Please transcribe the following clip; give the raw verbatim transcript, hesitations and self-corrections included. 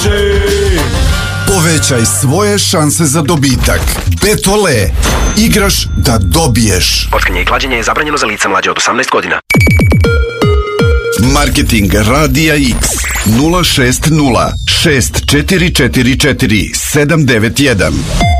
Može! Povećaj svoje šanse za dobitak. Betole. Igraš da dobiješ. Kockanje i klađenje je zabranjeno za lica mlađe od osamnaest godina. Marketing Radija X nula šest nula šest četiri četiri četiri sedam devet jedan.